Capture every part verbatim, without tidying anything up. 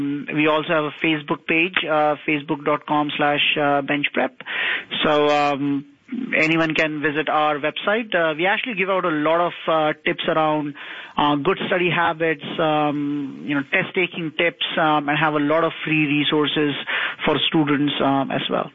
We also have a Facebook page, uh, facebook.com slash uh, benchprep. So um, anyone can visit our website. Uh, we actually give out a lot of uh, tips around uh, good study habits, um, you know, test-taking tips, um, and have a lot of free resources for students um, as well.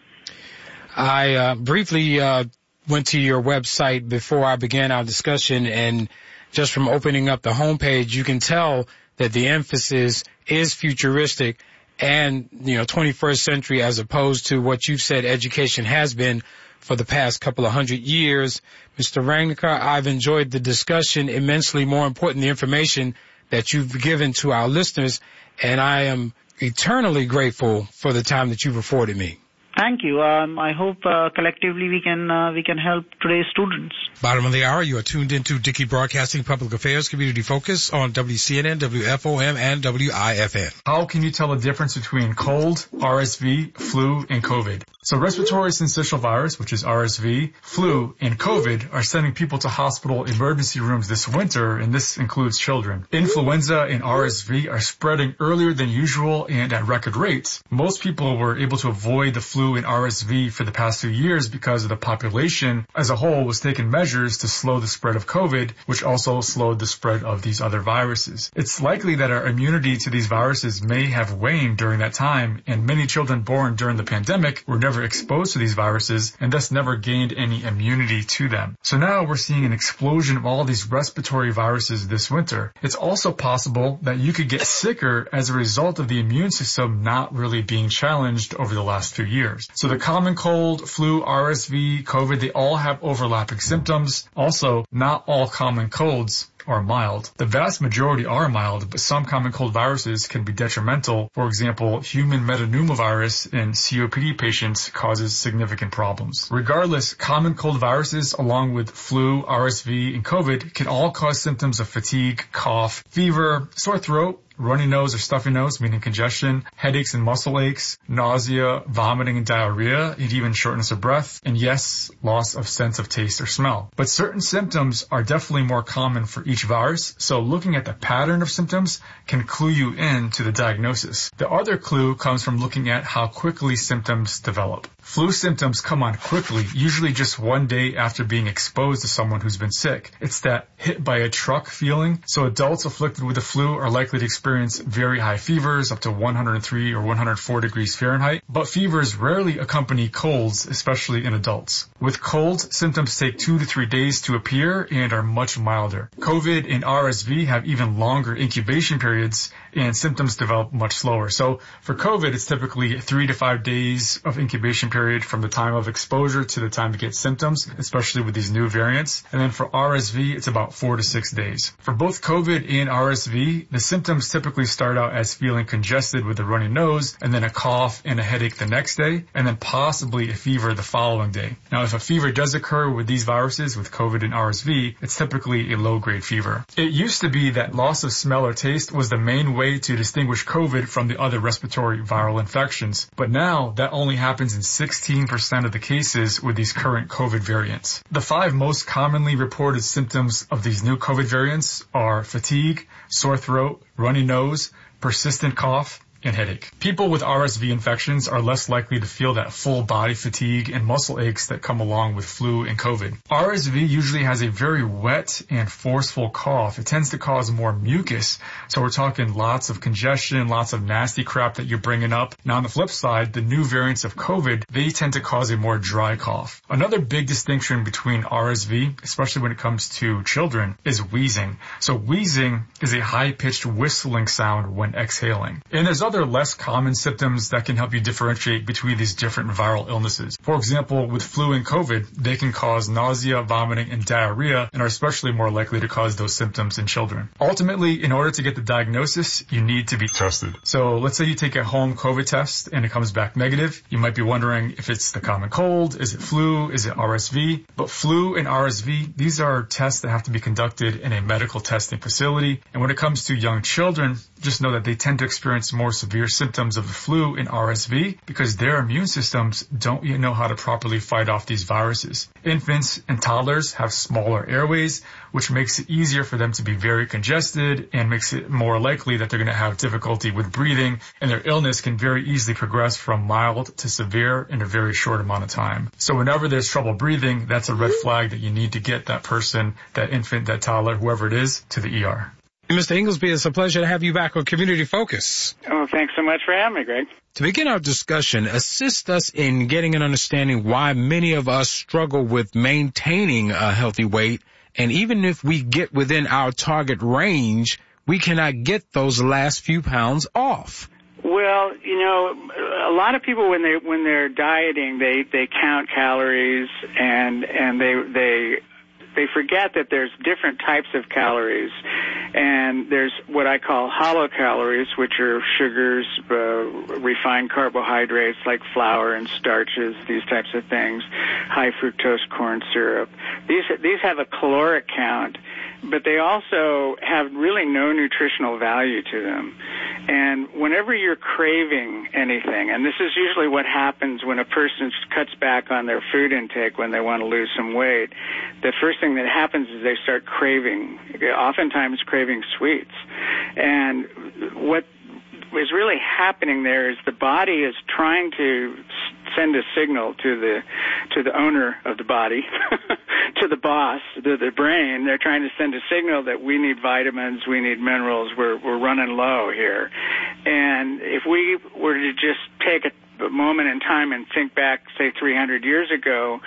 I uh, briefly uh, went to your website before I began our discussion, and just from opening up the homepage, you can tell that the emphasis is futuristic and, you know, twenty-first century, as opposed to what you've said education has been for the past couple of hundred years. Mister Rangnekar, I've enjoyed the discussion immensely. More important, the information that you've given to our listeners, and I am eternally grateful for the time that you've afforded me. Thank you. Um, I hope uh, collectively we can uh, we can help today's students. Bottom of the hour, you are tuned into Dickey Broadcasting Public Affairs Community Focus on W C N N, W F O M, and W I F N. How can you tell the difference between cold, R S V, flu, and COVID? So respiratory syncytial virus, which is R S V, flu, and COVID are sending people to hospital emergency rooms this winter, and this includes children. Influenza and R S V are spreading earlier than usual and at record rates. Most people were able to avoid the flu and R S V for the past few years because of the population as a whole was taking measures to slow the spread of COVID, which also slowed the spread of these other viruses. It's likely that our immunity to these viruses may have waned during that time, and many children born during the pandemic were never exposed to these viruses and thus never gained any immunity to them. So now we're seeing an explosion of all these respiratory viruses this winter. It's also possible that you could get sicker as a result of the immune system not really being challenged over the last few years. So the common cold, flu, R S V, COVID, they all have overlapping symptoms. Also, not all common colds are mild. The vast majority are mild, but some common cold viruses can be detrimental. For example, human metapneumovirus in C O P D patients causes significant problems. Regardless, common cold viruses along with flu, R S V, and COVID can all cause symptoms of fatigue, cough, fever, sore throat, runny nose or stuffy nose, meaning congestion, headaches and muscle aches, nausea, vomiting and diarrhea, and even shortness of breath, and yes, loss of sense of taste or smell. But certain symptoms are definitely more common for each virus, so looking at the pattern of symptoms can clue you in to the diagnosis. The other clue comes from looking at how quickly symptoms develop. Flu symptoms come on quickly, usually just one day after being exposed to someone who's been sick. It's that hit by a truck feeling, so adults afflicted with the flu are likely to experience experience very high fevers up to one hundred three or one hundred four degrees Fahrenheit, but fevers rarely accompany colds, especially in adults. With colds, symptoms take two to three days to appear and are much milder. COVID and R S V have even longer incubation periods and symptoms develop much slower. So for COVID, it's typically three to five days of incubation period from the time of exposure to the time to get symptoms, especially with these new variants. And then for R S V, it's about four to six days. For both COVID and R S V, the symptoms typically start out as feeling congested with a runny nose and then a cough and a headache the next day, and then possibly a fever the following day. Now, if a fever does occur with these viruses, with COVID and R S V, it's typically a low-grade fever. It used to be that loss of smell or taste was the main way to distinguish COVID from the other respiratory viral infections, but now that only happens in sixteen percent of the cases with these current COVID variants. The five most commonly reported symptoms of these new COVID variants are fatigue, sore throat, runny nose, persistent cough, and headache. People with R S V infections are less likely to feel that full body fatigue and muscle aches that come along with flu and COVID. R S V usually has a very wet and forceful cough. It tends to cause more mucus, so we're talking lots of congestion, lots of nasty crap that you're bringing up. Now on the flip side, the new variants of COVID, they tend to cause a more dry cough. Another big distinction between R S V, especially when it comes to children, is wheezing. So wheezing is a high-pitched whistling sound when exhaling. And there's other less common symptoms that can help you differentiate between these different viral illnesses. For example, with flu and COVID, they can cause nausea, vomiting, and diarrhea, and are especially more likely to cause those symptoms in children. Ultimately, in order to get the diagnosis, you need to be tested. So let's say you take a home COVID test and it comes back negative. You might be wondering if it's the common cold, is it flu, is it R S V? But flu and R S V, these are tests that have to be conducted in a medical testing facility. And when it comes to young children, just know that they tend to experience more severe symptoms of the flu and R S V because their immune systems don't yet know how to properly fight off these viruses. Infants and toddlers have smaller airways, which makes it easier for them to be very congested and makes it more likely that they're going to have difficulty with breathing, and their illness can very easily progress from mild to severe in a very short amount of time. So whenever there's trouble breathing, that's a red flag that you need to get that person, that infant, that toddler, whoever it is, to the E R. Mister Inglesby, it's a pleasure to have you back on Community Focus. Oh, thanks so much for having me, Greg. To begin our discussion, assist us in getting an understanding why many of us struggle with maintaining a healthy weight, and even if we get within our target range, we cannot get those last few pounds off. Well, you know, a lot of people when they when they're dieting, they they count calories and and they they they forget that there's different types of calories, and there's what I call hollow calories, which are sugars, uh, refined carbohydrates like flour and starches, these types of things, high fructose corn syrup. These these have a caloric count, but they also have really no nutritional value to them. And whenever you're craving anything, and this is usually what happens when a person cuts back on their food intake when they want to lose some weight, the first thing that happens is they start craving, oftentimes craving sweets. And what is really happening there is the body is trying to send a signal to the to the owner of the body, to the boss, to the brain. They're trying to send a signal that we need vitamins, we need minerals, we're we're running low here. And if we were to just take a a moment in time and think back, say, three hundred years ago,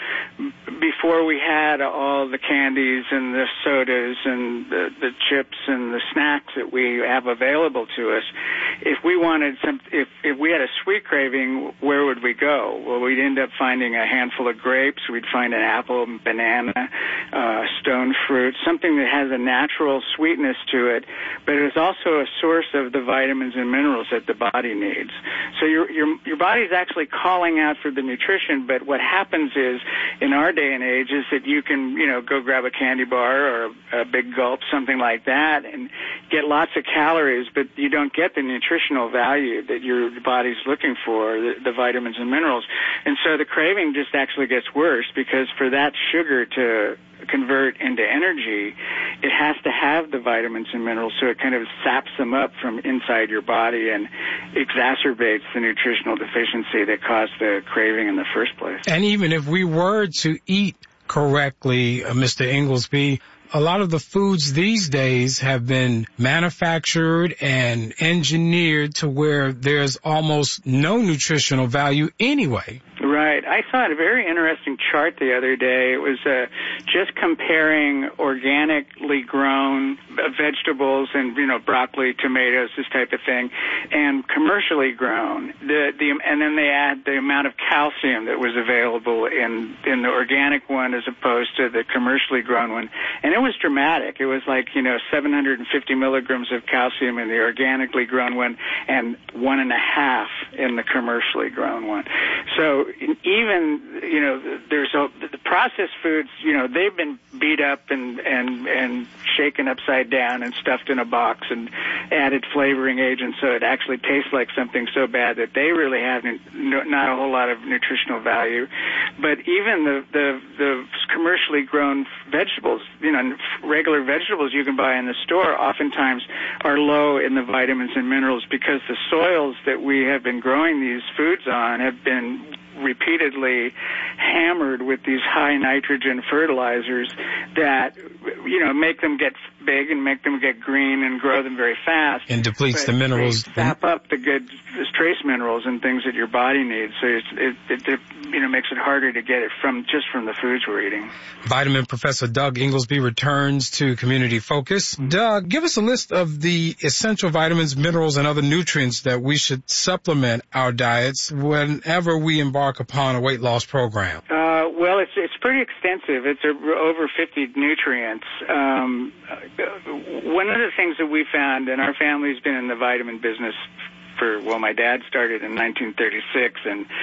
before we had all the candies and the sodas and the, the chips and the snacks that we have available to us, if we wanted some, if, if we had a sweet craving, where would we go? Well, we'd end up finding a handful of grapes, we'd find an apple, banana, uh, stone fruit, something that has a natural sweetness to it, but it is also a source of the vitamins and minerals that the body needs. So your your your body is actually calling out for the nutrition, but what happens is, in our day and age, is that you can, you know, go grab a candy bar or a, a big gulp, something like that, and get lots of calories, but you don't get the nutritional value that your body's looking for, the, the vitamins and minerals. And so the craving just actually gets worse, because for that sugar to convert into energy, it has to have the vitamins and minerals, so it kind of saps them up from inside your body and exacerbates the nutritional deficiency that caused the craving in the first place. And even if we were to eat correctly, uh, Mister Inglesby, a lot of the foods these days have been manufactured and engineered to where there's almost no nutritional value anyway. Right. I saw a very interesting chart the other day. It was uh, just comparing organically grown vegetables and, you know, broccoli, tomatoes, this type of thing, and commercially grown. The the and then they add the amount of calcium that was available in in the organic one as opposed to the commercially grown one, and it was dramatic. It was like, you know, seven hundred fifty milligrams of calcium in the organically grown one and one and a half in the commercially grown one. So even, you know, there's a, the processed foods, you know, they've been beat up and, and, and shaken upside down and stuffed in a box and added flavoring agents so it actually tastes like something so bad that they really have no, not a whole lot of nutritional value. But even the, the, the commercially grown vegetables, you know, regular vegetables you can buy in the store oftentimes are low in the vitamins and minerals because the soils that we have been growing these foods on have been repeatedly hammered with these high nitrogen fertilizers that, you know, make them get big and make them get green and grow them very fast. And depletes the minerals. They sap up the good trace minerals and things that your body needs. So it's, it, it, it, you know, makes it harder to get it from just from the foods we're eating. Vitamin Professor Doug Inglesby returns to Community Focus. Doug, give us a list of the essential vitamins, minerals, and other nutrients that we should supplement our diets whenever we embark upon a weight loss program. Uh, well, it's it's pretty extensive. It's a, over fifty nutrients. Um, one of the things that we found, and our family's been in the vitamin business for, well, my dad started in nineteen thirty-six, and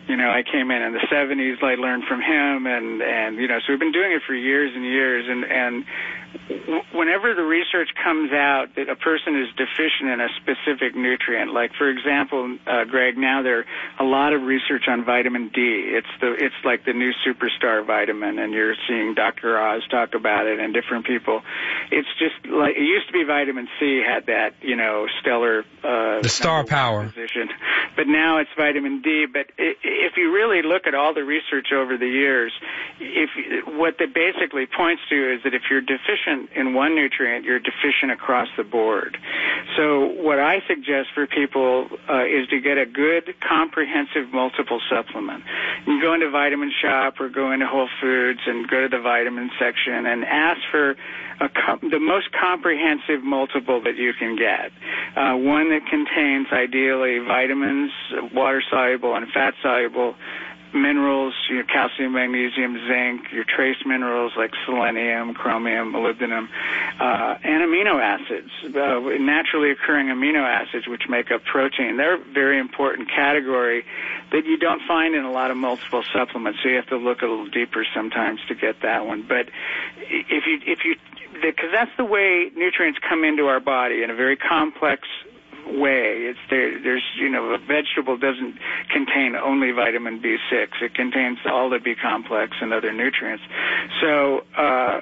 You know, I came in in the seventies, I learned from him, and, and you know, so we've been doing it for years and years, and, and whenever the research comes out that a person is deficient in a specific nutrient, like for example, uh, Greg, now there are a lot of research on vitamin D. It's the it's like the new superstar vitamin, and you're seeing Doctor Oz talk about it and different people. It's just like it used to be vitamin C had that you know stellar uh, the star power position, but now it's vitamin D. But if you really look at all the research over the years, if what that basically points to is that if you're deficient in one nutrient, you're deficient across the board. So what I suggest for people uh, is to get a good, comprehensive multiple supplement. You go into Vitamin Shop or go into Whole Foods and go to the vitamin section and ask for a com- the most comprehensive multiple that you can get. Uh, one that contains ideally vitamins, water-soluble and fat-soluble, minerals, you know, calcium, magnesium, zinc, your trace minerals like selenium, chromium, molybdenum, uh, and amino acids, uh, naturally occurring amino acids which make up protein. They're a very important category that you don't find in a lot of multiple supplements, so you have to look a little deeper sometimes to get that one. But if you, if you, because that's the way nutrients come into our body in a very complex way. It's there, there's, you know, a vegetable doesn't contain only vitamin B six. It contains all the B complex and other nutrients. So, uh,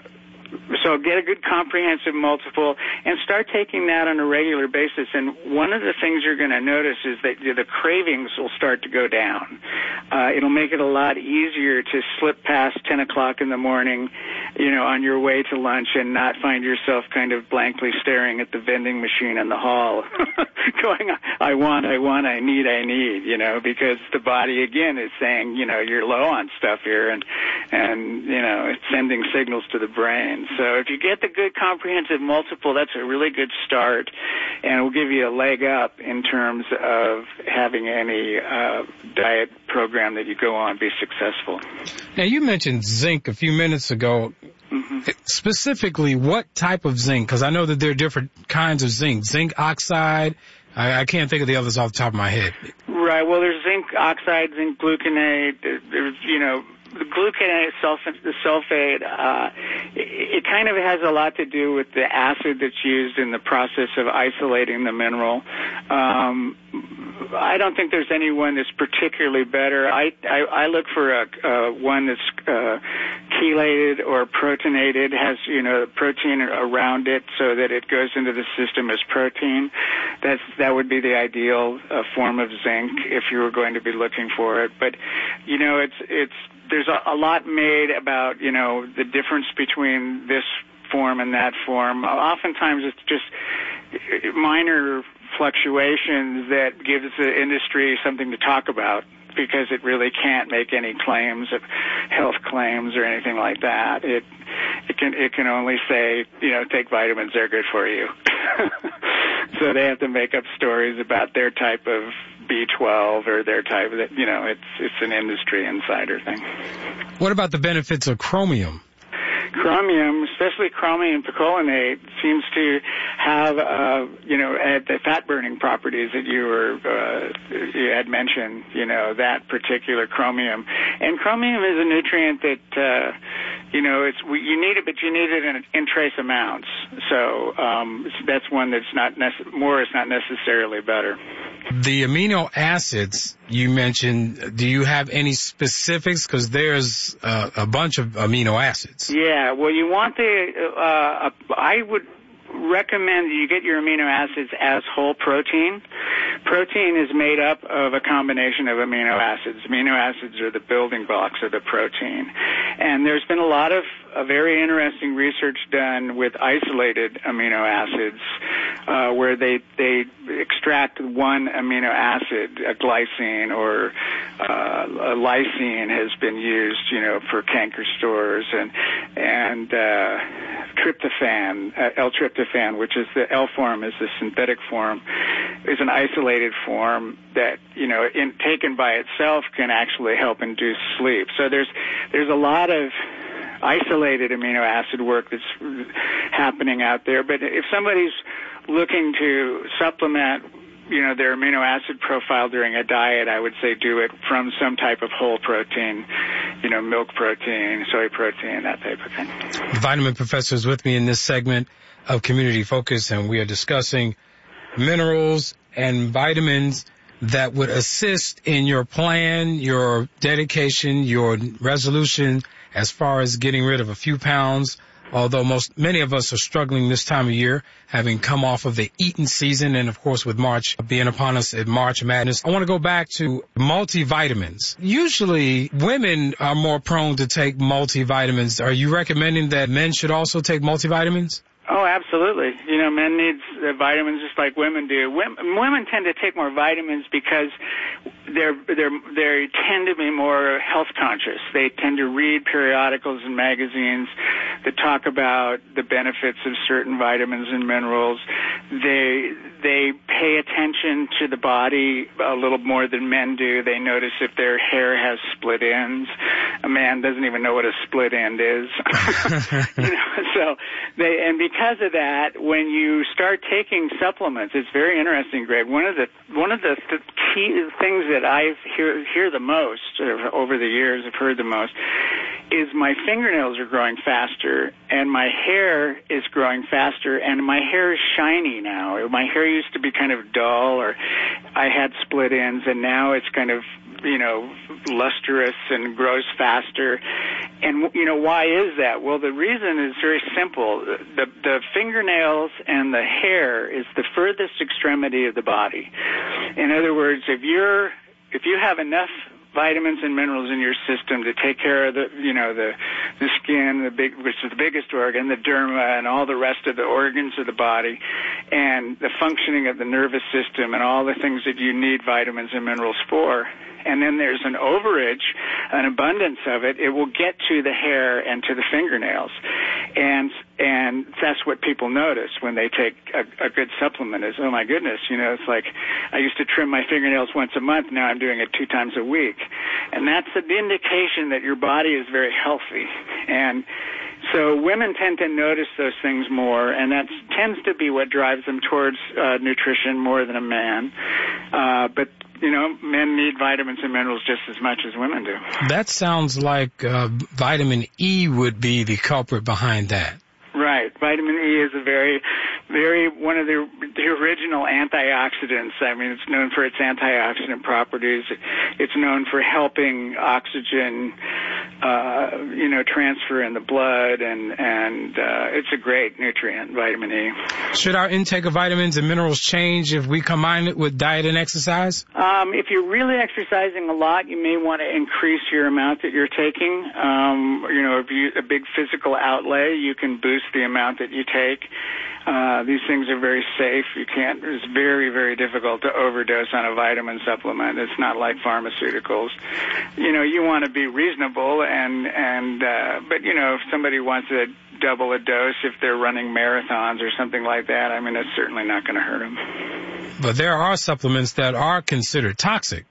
so get a good comprehensive multiple and start taking that on a regular basis. And one of the things you're going to notice is that the cravings will start to go down. Uh, it'll make it a lot easier to slip past ten o'clock in the morning, you know, on your way to lunch and not find yourself kind of blankly staring at the vending machine in the hall going, I want, I want, I need, I need, you know, because the body, again, is saying, you know, you're low on stuff here and, and you know, it's sending signals to the brain. So if you get the good comprehensive multiple, that's a really good start, and it will give you a leg up in terms of having any uh, diet program that you go on be successful. Now, you mentioned zinc a few minutes ago. Mm-hmm. Specifically, what type of zinc? Because I know that there are different kinds of zinc. Zinc oxide. I, I can't think of the others off the top of my head. Right. Well, there's zinc oxide, zinc gluconate. There's, you know, the gluconate, sulfate, the sulfate, uh, it, it kind of has a lot to do with the acid that's used in the process of isolating the mineral. Um, I don't think there's any one that's particularly better. I, I, I look for a, uh, one that's uh, chelated or proteinated, has, you know, protein around it so that it goes into the system as protein. That's, that would be the ideal uh, form of zinc if you were going to be looking for it. But, you know, it's, it's, there's a, a lot made about, you know, the difference between this form and that form. Oftentimes it's just minor fluctuations that gives the industry something to talk about because it really can't make any claims of health claims or anything like that. It it can it can only say, you know, take vitamins, they're good for you. So they have to make up stories about their type of B twelve or their type of, you know, it's it's an industry insider thing. What about the benefits of chromium? Chromium, especially chromium picolinate, seems to have, uh, you know, the fat-burning properties that you were uh, you had mentioned. You know, that particular chromium, and chromium is a nutrient that, uh, you know, it's you need it, but you need it in, in trace amounts. So um, that's one that's not nece- more is not necessarily better. The amino acids you mentioned, do you have any specifics? Because there's uh, a bunch of amino acids. Yeah, well, you want the, uh, I would recommend that you get your amino acids as whole protein. Protein is made up of a combination of amino acids. Amino acids are the building blocks of the protein. And there's been a lot of a very interesting research done with isolated amino acids, uh, where they they extract one amino acid, a glycine or uh, a lysine has been used, you know, for canker stores, and and uh, tryptophan, uh, L-tryptophan, which is the L form, is the synthetic form, is an isolated form that, you know, in, taken by itself can actually help induce sleep. So there's there's a lot of isolated amino acid work that's happening out there. But if somebody's looking to supplement you know, their amino acid profile during a diet, I would say do it from some type of whole protein, you know, milk protein, soy protein, that type of thing. The Vitamin Professor is with me in this segment of Community Focus, and we are discussing minerals and vitamins that would assist in your plan, your dedication, your resolution as far as getting rid of a few pounds. Although most, many of us are struggling this time of year, having come off of the eating season, and of course with March being upon us at March Madness. I want to go back to multivitamins. Usually women are more prone to take multivitamins. Are you recommending that men should also take multivitamins? Oh, absolutely. You know, men need uh, vitamins just like women do. Women, women tend to take more vitamins because they're they're they tend to be more health conscious. They tend to read periodicals and magazines that talk about the benefits of certain vitamins and minerals. They they pay attention to the body a little more than men do. They notice if their hair has split ends. A man doesn't even know what a split end is. You know, so they and because of that, when you start taking supplements, it's very interesting, Greg. One of the one of the th- key things that I hear hear the most or over the years, I've heard the most, is my fingernails are growing faster and my hair is growing faster and my hair is shiny now. My hair used to be kind of dull, or I had split ends, and now it's kind of, you know, lustrous and grows faster. And, you know, why is that? Well, the reason is very simple. The, the fingernails and the hair is the furthest extremity of the body. In other words, if you're, if you have enough vitamins and minerals in your system to take care of the, you know, the, the skin, the big, which is the biggest organ, the derma, and all the rest of the organs of the body, and the functioning of the nervous system, and all the things that you need vitamins and minerals for. And then there's an overage, an abundance of it. It will get to the hair and to the fingernails, and and that's what people notice when they take a, a good supplement. Is, oh my goodness, you know, it's like I used to trim my fingernails once a month. Now I'm doing it two times a week, and that's an indication that your body is very healthy. And so women tend to notice those things more, and that tends to be what drives them towards uh, nutrition more than a man. Uh, but you know, men need vitamins and minerals just as much as women do. That sounds like uh, vitamin E would be the culprit behind that. Right. Vitamin E is a very, very, one of the, the original antioxidants. I mean, it's known for its antioxidant properties. It's known for helping oxygen, uh, you know, transfer in the blood, and, and uh, it's a great nutrient, vitamin E. Should our intake of vitamins and minerals change if we combine it with diet and exercise? Um, if you're really exercising a lot, you may want to increase your amount that you're taking. Um, you know, if you a big physical outlay, you can boost the amount that you take. Uh, these things are very safe. You can't, it's very, very difficult to overdose on a vitamin supplement. It's not like pharmaceuticals. You know, you want to be reasonable, and, and, uh, but you know, if somebody wants to double a dose if they're running marathons or something like that, I mean, it's certainly not going to hurt them. But there are supplements that are considered toxic.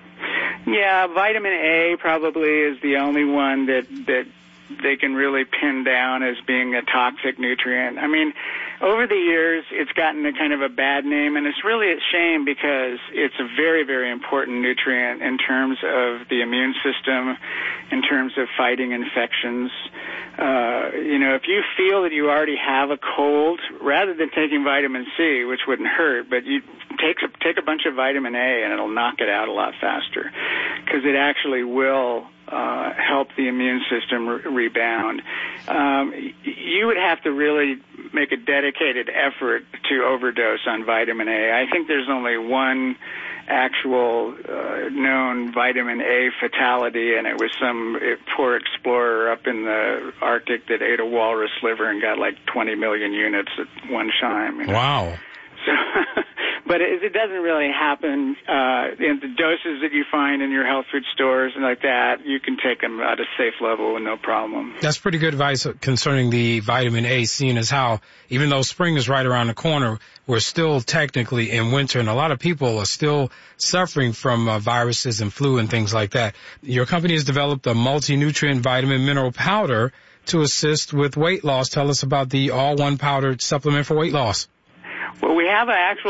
Yeah, vitamin A probably is the only one that, that they can really pin down as being a toxic nutrient. I mean, over the years, it's gotten a kind of a bad name, and it's really a shame because it's a very, very important nutrient in terms of the immune system, in terms of fighting infections. Uh, you know, if you feel that you already have a cold, rather than taking vitamin C, which wouldn't hurt, but you take a, take a bunch of vitamin A and it'll knock it out a lot faster, because it actually will uh, help the immune system re- rebound. Um, you would have to really make a dedicated effort to overdose on vitamin A. I think there's only one actual uh, known vitamin A fatality, and it was some poor explorer up in the Arctic that ate a walrus liver and got like twenty million units at one time. You know? Wow. So, but it, it doesn't really happen. Uh, in the doses that you find in your health food stores and like that, you can take them at a safe level with no problem. That's pretty good advice concerning the vitamin A, seeing as how, even though spring is right around the corner, we're still technically in winter, and a lot of people are still suffering from uh, viruses and flu and things like that. Your company has developed a multi-nutrient vitamin mineral powder to assist with weight loss. Tell us about the all-one powdered supplement for weight loss. Well, we have an actual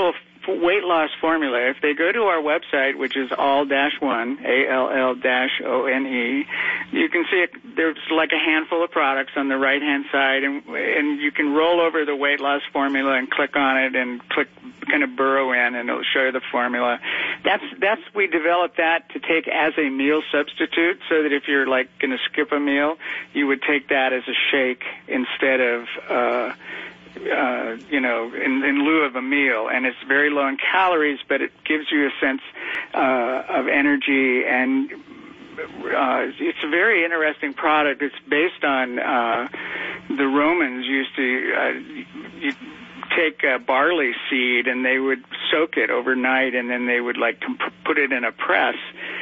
weight loss formula. If they go to our website, which is all dash one, A L L dash O N E, you can see it, there's like a handful of products on the right-hand side, and, and you can roll over the weight loss formula and click on it and click, kind of burrow in, and it'll show you the formula. That's, that's, we developed that to take as a meal substitute, so that if you're like going to skip a meal, you would take that as a shake instead of, uh, Uh, you know, in, in lieu of a meal, and it's very low in calories, but it gives you a sense uh, of energy, and uh, it's a very interesting product. It's based on uh, the Romans used to uh, you take a barley seed and they would soak it overnight, and then they would like comp- put it in a press,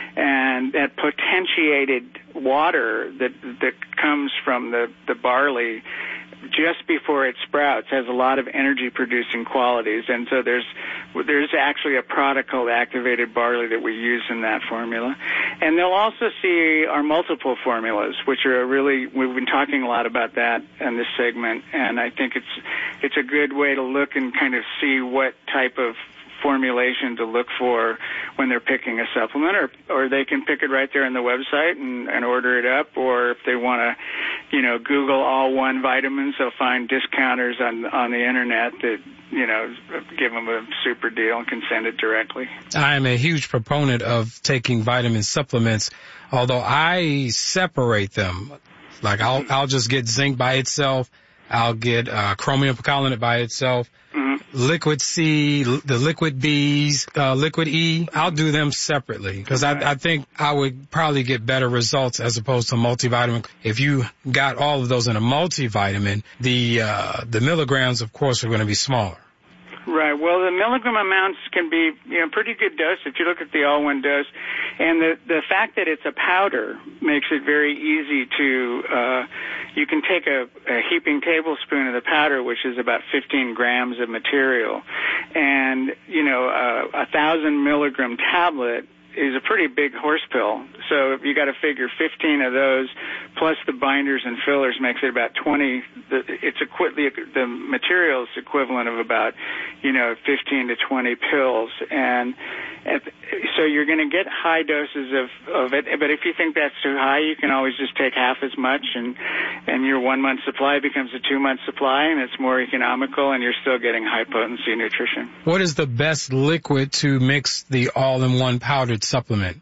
and that potentiated water that that comes from the the barley just before it sprouts has a lot of energy producing qualities, and so there's there's actually a product called activated barley that we use in that formula. And they'll also see our multiple formulas, which are really, we've been talking a lot about that in this segment, and I think it's it's a good way to look and kind of see what type of formulation to look for when they're picking a supplement, or or they can pick it right there on the website and, and order it up, or if they want to, you know, Google all one vitamins, they'll find discounters on on the internet that, you know, give them a super deal and can send it directly. I am a huge proponent of taking vitamin supplements, although I separate them. Like I'll I'll just get zinc by itself. I'll get uh, chromium picolinate by itself. Mm-hmm. Liquid C, the liquid B's, uh, liquid E, I'll do them separately because I, I think I would probably get better results as opposed to multivitamin. If you got all of those in a multivitamin, the uh, the milligrams, of course, are going to be smaller. Right. Well, the milligram amounts can be, you know, pretty good dose if you look at the all-one dose. And the the fact that it's a powder makes it very easy to, uh, you can take a, a heaping tablespoon of the powder, which is about fifteen grams of material, and, you know, a, a thousand milligram tablet is a pretty big horse pill. So you got to figure fifteen of those plus the binders and fillers makes it about twenty. The, it's equi- the, the material is equivalent of about, you know, fifteen to twenty pills. And at, so you're going to get high doses of, of it. But if you think that's too high, you can always just take half as much, and, and your one-month supply becomes a two-month supply, and it's more economical, and you're still getting high-potency nutrition. What is the best liquid to mix the all-in-one powdered supplement?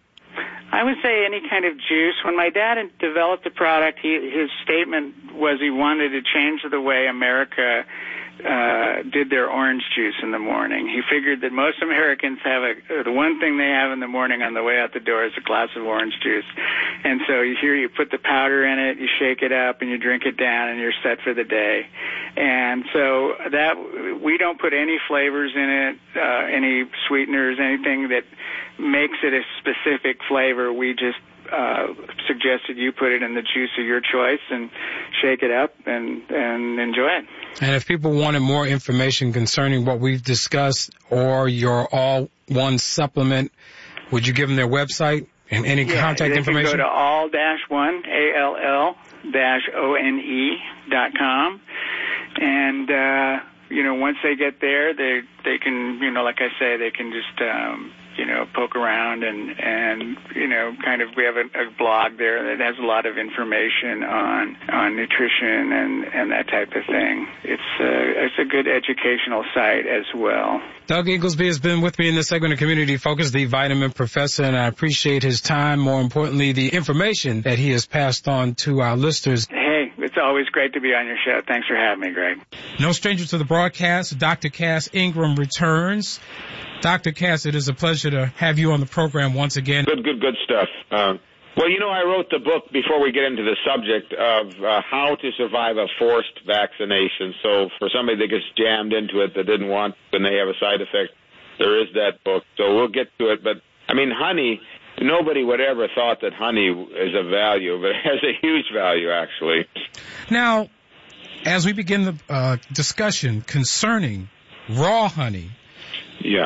I would say any kind of juice. When my dad had developed the product, he, his statement was he wanted to change the way America uh, did their orange juice in the morning. He figured that most Americans have a, the one thing they have in the morning on the way out the door is a glass of orange juice. And so you here you put the powder in it, you shake it up, and you drink it down, and you're set for the day. And so that we don't put any flavors in it, uh, any sweeteners, anything that makes it a specific flavor. We just uh, suggested you put it in the juice of your choice and shake it up and, and enjoy it. And if people wanted more information concerning what we've discussed or your all-one supplement, would you give them their website and any yeah, contact they information? Can go to all dash one, A L L dash O N E dot com. And, uh, you know, once they get there, they, they can, you know, like I say, they can just, um, you know, poke around and, and, you know, kind of, we have a, a blog there that has a lot of information on, on nutrition and, and that type of thing. It's a, it's a good educational site as well. Doug Inglesby has been with me in this segment of Community Focus, the Vitamin Professor, and I appreciate his time. More importantly, the information that he has passed on to our listeners. Hey, it's always great to be on your show. Thanks for having me, Greg. No stranger to the broadcast, Doctor Cass Ingram returns. Doctor Cass, it is a pleasure to have you on the program once again. Good, good, good stuff. Uh, well, you know, I wrote the book before we get into the subject of uh, how to survive a forced vaccination. So for somebody that gets jammed into it that didn't want and they have a side effect, there is that book. So we'll get to it. But, I mean, honey, nobody would ever thought that honey is of value, but it has a huge value, actually. Now, as we begin the uh, discussion concerning raw honey, yeah.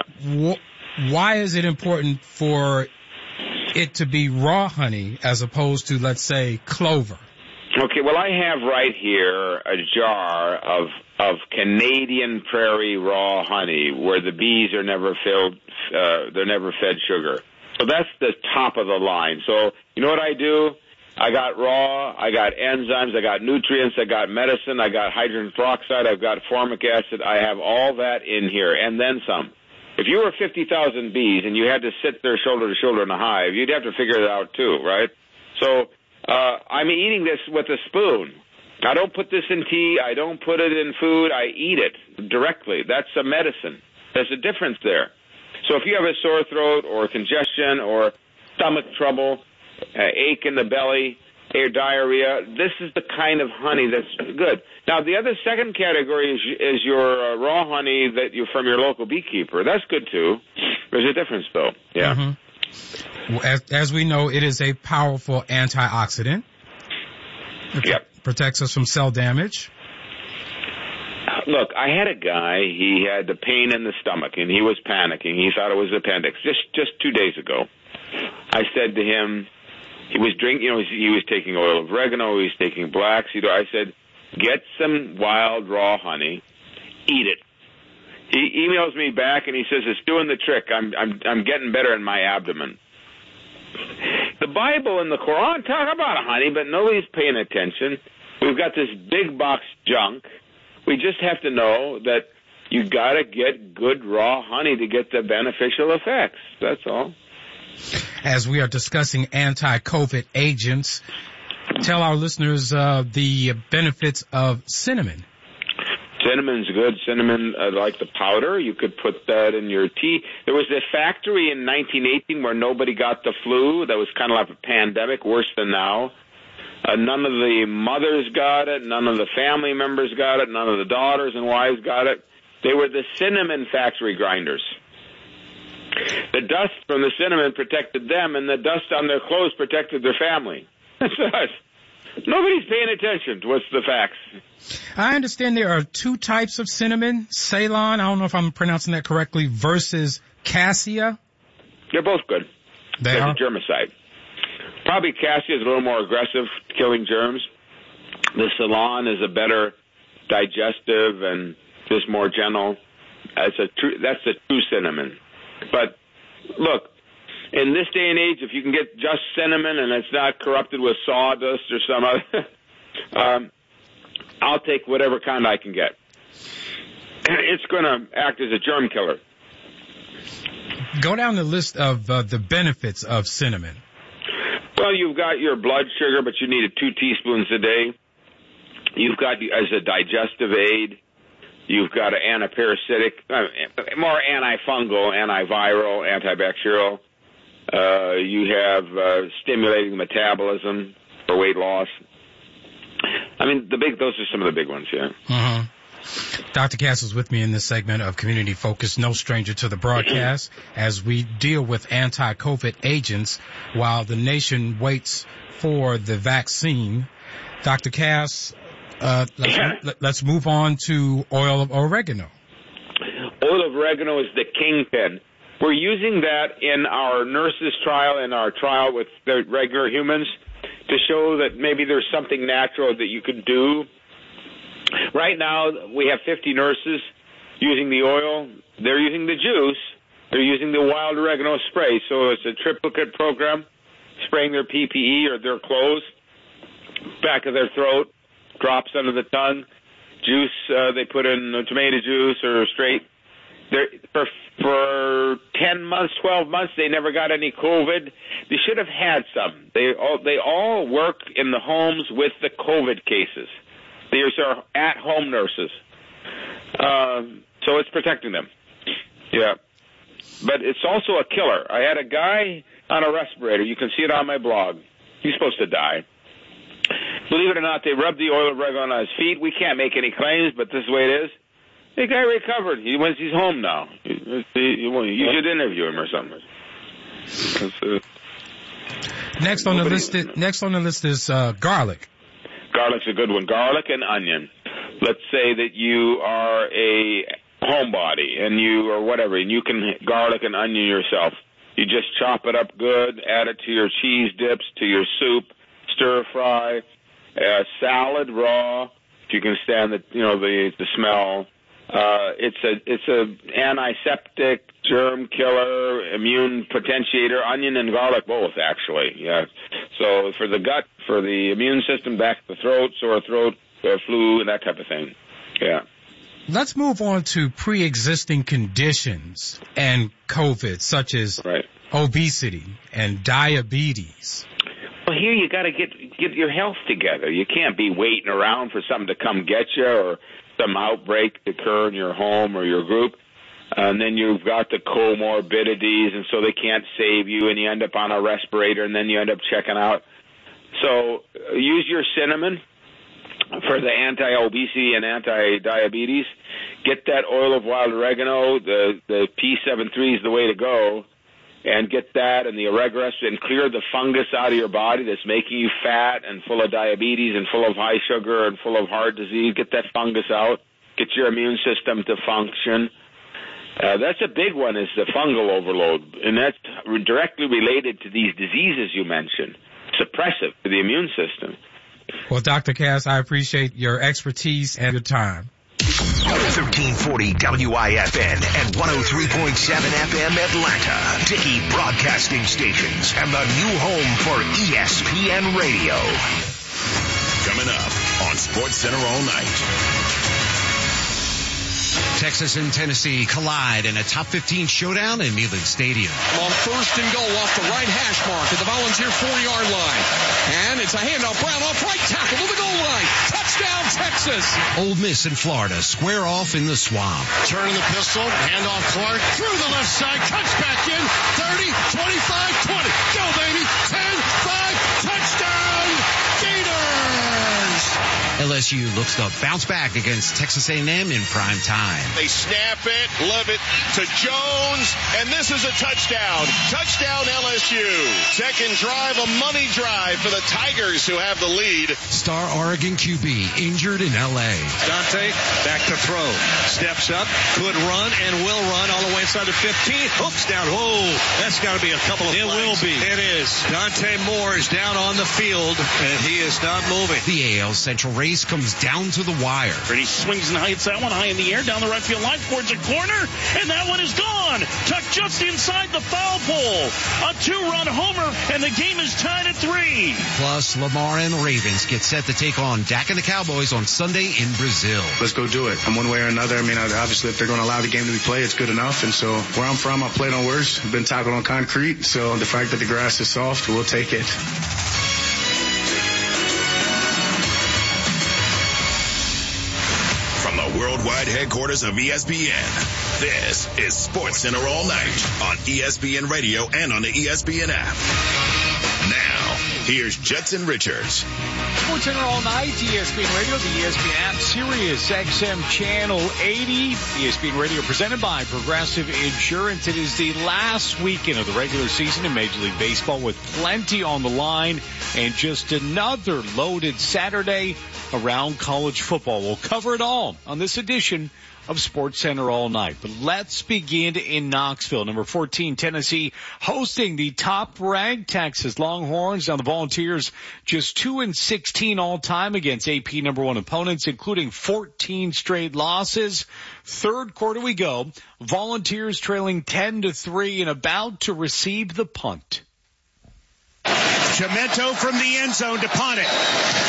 Why is it important for it to be raw honey as opposed to, let's say, clover? Okay, well, I have right here a jar of of Canadian prairie raw honey, where the bees are never filled, uh, they're never fed sugar. So that's the top of the line. So you know what I do? I got raw, I got enzymes, I got nutrients, I got medicine, I got hydrogen peroxide, I've got formic acid. I have all that in here, and then some. If you were fifty thousand bees and you had to sit there shoulder to shoulder in a hive, you'd have to figure it out too, right? So uh, I'm eating this with a spoon. I don't put this in tea. I don't put it in food. I eat it directly. That's a medicine. There's a difference there. So if you have a sore throat or congestion or stomach trouble, uh, ache in the belly, or diarrhea, this is the kind of honey that's good. Now, the other second category is, is your uh, raw honey that you from your local beekeeper. That's good, too. There's a difference, though. Yeah. Mm-hmm. Well, as, as we know, it is a powerful antioxidant. It yep. protects us from cell damage. Look, I had a guy, he had the pain in the stomach, and he was panicking. He thought it was appendix. Just just two days ago, I said to him, he was drinking, you know, he was taking oil of oregano, he was taking black seed. I said, get some wild raw honey, eat it. He emails me back and he says, it's doing the trick. I'm I'm I'm getting better in my abdomen. The Bible and the Quran talk about honey, but nobody's paying attention. We've got this big box junk. We just have to know that you got to get good raw honey to get the beneficial effects. That's all. As we are discussing anti-COVID agents, tell our listeners uh, the benefits of cinnamon. Cinnamon's good. Cinnamon, uh, like the powder, you could put that in your tea. There was a factory in nineteen eighteen where nobody got the flu. That was kind of like a pandemic, worse than now. Uh, none of the mothers got it. None of the family members got it. None of the daughters and wives got it. They were the cinnamon factory grinders. The dust from the cinnamon protected them, and the dust on their clothes protected their family. That's us. Nobody's paying attention to what's the facts. I understand there are two types of cinnamon, Ceylon, I don't know if I'm pronouncing that correctly, versus cassia. They're both good. They That's are? a germicide. Probably cassia is a little more aggressive, killing germs. The Ceylon is a better digestive and just more gentle. That's a true, that's the true cinnamon. But look, in this day and age, if you can get just cinnamon and it's not corrupted with sawdust or some other, um, I'll take whatever kind I can get. It's going to act as a germ killer. Go down the list of uh, the benefits of cinnamon. Well, you've got your blood sugar, but you need it two teaspoons a day. You've got, as a digestive aid, you've got an antiparasitic, uh, more antifungal, antiviral, antibacterial. Uh, you have uh, stimulating metabolism for weight loss. I mean, the big; those are some of the big ones, yeah. Mm-hmm. Doctor Cass is with me in this segment of Community Focus, no stranger to the broadcast, as we deal with anti-COVID agents while the nation waits for the vaccine. Doctor Cass, uh, let's, let's move on to oil of oregano. Oil of oregano is the kingpin. We're using that in our nurses' trial, in our trial with the regular humans, to show that maybe there's something natural that you could do. Right now, we have fifty nurses using the oil. They're using the juice. They're using the wild oregano spray. So it's a triplicate program, spraying their P P E or their clothes, back of their throat, drops under the tongue, juice uh, they put in tomato juice or straight. They're, for for ten months, twelve months, they never got any COVID. They should have had some. They all they all work in the homes with the COVID cases. These are at-home nurses. Um, so it's protecting them. Yeah. But it's also a killer. I had a guy on a respirator. You can see it on my blog. He's supposed to die. Believe it or not, they rubbed the oil of oregano on his feet. We can't make any claims, but this is the way it is. The guy recovered. He went, he's home now. You should interview him or something. Uh, next on the list, next on the list is uh, garlic. Garlic's a good one. Garlic and onion. Let's say that you are a homebody and you or whatever, and you can garlic and onion yourself. You just chop it up good, add it to your cheese dips, to your soup, stir fry, uh, salad raw, If you can stand the, you know, the the smell. Uh, it's a it's a antiseptic, germ killer, immune potentiator, onion and garlic both, actually. Yeah. So for the gut, for the immune system, back to the throat, sore throat, uh, flu, and that type of thing. Yeah. Let's move on to pre-existing conditions and COVID, such as right. obesity and diabetes. Well, here you got to get get your health together. You can't be waiting around for something to come get you or some outbreak to occur in your home or your group. And then you've got the comorbidities, and so they can't save you, and you end up on a respirator, and then you end up checking out. So uh, use your cinnamon for the anti-obesity and anti-diabetes. Get that oil of wild oregano. The, the P seventy-three is the way to go. And get that and the Oregress and clear the fungus out of your body that's making you fat and full of diabetes and full of high sugar and full of heart disease. Get that fungus out. Get your immune system to function. Uh, that's a big one, is the fungal overload. And that's directly related to these diseases you mentioned. Suppressive to the immune system. Well, Doctor Cass, I appreciate your expertise and your time. thirteen forty W I F N and one oh three point seven F M Atlanta. Dickey Broadcasting Stations and the new home for E S P N Radio. Coming up on SportsCenter All Night. Texas and Tennessee collide in a top fifteen showdown in Neyland Stadium. On first and goal off the right hash mark at the Volunteer forty-yard line. And it's a handoff. Brown off right tackle to the goal line. Touchdown, Texas. Ole Miss and Florida square off in the swamp. Turn of the pistol. Handoff Clark through the left side. Cuts back in. thirty, twenty-five, twenty. Go, baby. ten, five. Touchdown, Gators. L S U looks to bounce back against Texas A and M in prime time. They snap it, love it to Jones, and this is a touchdown. Touchdown L S U. Second drive, a money drive for the Tigers who have the lead. Star Oregon Q B injured in L A. Dante back to throw. Steps up, could run and will run all the way inside the fifteen. Hooks down. Whoa, that's got to be a couple of It flags. Will be. It is. Dante Moore is down on the field, and he is not moving. The A L Central race comes down to the wire. And he swings and hits that one high in the air down the right field line towards a corner, and that one is gone. Tucked just inside the foul pole. A two-run homer, and the game is tied at three. Plus, Lamar and the Ravens get set to take on Dak and the Cowboys on Sunday in Brazil. Let's go do it. And one way or another, I mean, obviously, if they're going to allow the game to be played, it's good enough. And so where I'm from, I played on worse. I've been tackled on concrete. So the fact that the grass is soft, we'll take it. Worldwide headquarters of E S P N. This is SportsCenter All Night on E S P N Radio and on the E S P N app. Now, here's Judson Richards. SportsCenter All Night, E S P N Radio, the E S P N app, Sirius X M Channel eighty. E S P N Radio presented by Progressive Insurance. It is the last weekend of the regular season in Major League Baseball with plenty on the line and just another loaded Saturday around college football. We'll cover it all on this edition of SportsCenter All Night. But let's begin in Knoxville. Number fourteen, Tennessee, hosting the top-ranked Texas Longhorns. Now the Volunteers just two and sixteen all time against A P number one opponents, including fourteen straight losses. Third quarter we go. Volunteers trailing ten to three and about to receive the punt. Chimento from the end zone to punt it.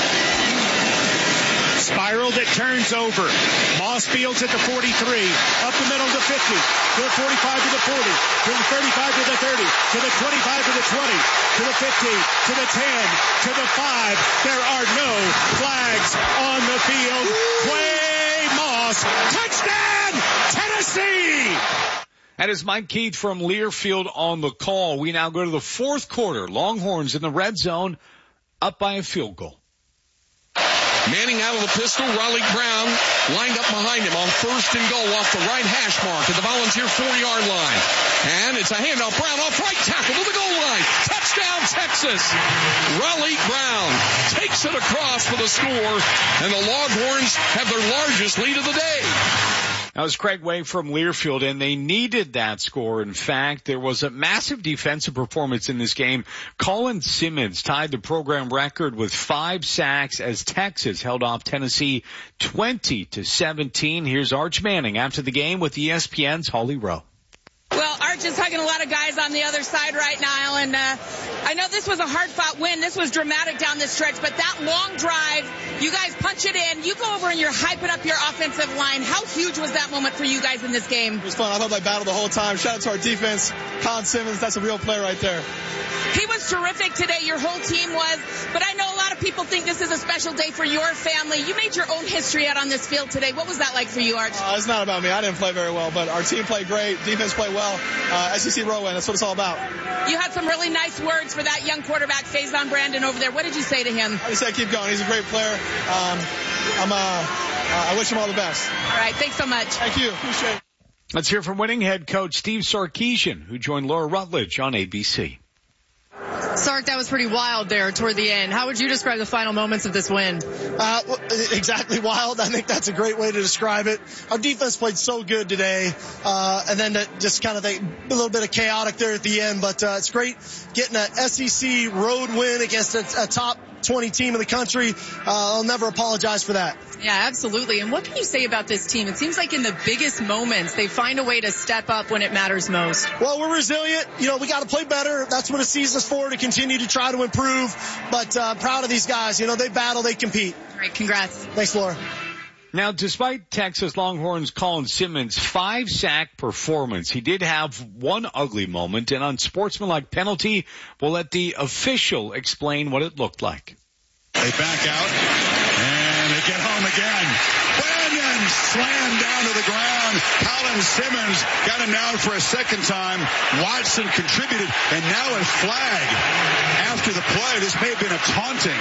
Spiral that turns over. Moss Fields at the forty-three. Up the middle to the fifty. To the forty-five to the forty. To the thirty-five to the thirty. To the twenty-five to the twenty. To the fifteen. To the ten. To the five. There are no flags on the field. Quay Moss. Touchdown, Tennessee! That is Mike Keith from Learfield on the call. We now go to the fourth quarter. Longhorns in the red zone, up by a field goal. Manning out of the pistol. Raleigh Brown lined up behind him on first and goal off the right hash mark at the Volunteer forty-yard line. And it's a handoff. Brown off right tackle to the goal line. Touchdown, Texas. Raleigh Brown takes it across for the score, and the Longhorns have their largest lead of the day. That was Craig Way from Learfield, and they needed that score. In fact, there was a massive defensive performance in this game. Colin Simmons tied the program record with five sacks as Texas held off Tennessee twenty to seventeen. Here's Arch Manning after the game with E S P N's Holly Rowe. Well, Arch is hugging a lot of guys on the other side right now, and uh, I know this was a hard-fought win. This was dramatic down this stretch, but that long drive, you guys punch it in. You go over and you're hyping up your offensive line. How huge was that moment for you guys in this game? It was fun. I thought I battled the whole time. Shout out to our defense. Colin Simmons, that's a real player right there. He was terrific today. Your whole team was, but I know a lot of people think this is a special day for your family. You made your own history out on this field today. What was that like for you, Arch? Uh, it's not about me. I didn't play very well, but our team played great. Defense played well. Uh, S E C road win. That's what it's all about. You had some really nice words for that young quarterback, Faison Brandon, over there. What did you say to him? I just said keep going. He's a great player. Um, I'm, uh, uh, I wish him all the best. All right. Thanks so much. Thank you. Appreciate it. Let's hear from winning head coach Steve Sarkisian, who joined Laura Rutledge on A B C. Sark, that was pretty wild there toward the end. How would you describe the final moments of this win? Uh, exactly wild. I think that's a great way to describe it. Our defense played so good today, uh, and then just kind of a, a little bit of chaotic there at the end. But uh, it's great getting an S E C road win against a, a top twenty team in the country. Uh, I'll never apologize for that. Yeah, absolutely. And what can you say about this team? It seems like in the biggest moments, they find a way to step up when it matters most. Well, we're resilient. You know, we got to play better. That's what a season's for, to continue to try to improve. But uh, proud of these guys. You know, they battle, they compete. All right, congrats. Thanks, Laura. Now, despite Texas Longhorns' Colin Simmons' five-sack performance, he did have one ugly moment, an unsportsmanlike penalty. We'll let the official explain what it looked like. They back out, and they get home again. Banyan slammed down to the ground. Colin Simmons got him down for a second time. Watson contributed, and now a flag after the play. This may have been a taunting.